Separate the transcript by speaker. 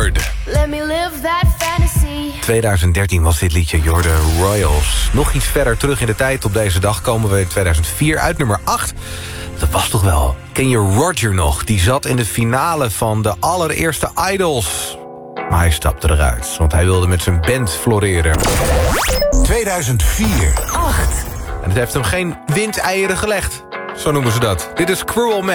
Speaker 1: Lord.
Speaker 2: Let me live that fantasy.
Speaker 1: 2013 was dit liedje, You're the Royals. Nog iets verder terug in de tijd. Op deze dag komen we in 2004 uit nummer 8. Dat was toch wel. Ken je Roger nog? Die zat in de finale van de allereerste Idols. Maar hij stapte eruit, want hij wilde met zijn band floreren.
Speaker 3: 2004.
Speaker 2: 8.
Speaker 1: En het heeft hem geen windeieren gelegd. Zo noemen ze dat. Dit is Cruel Man.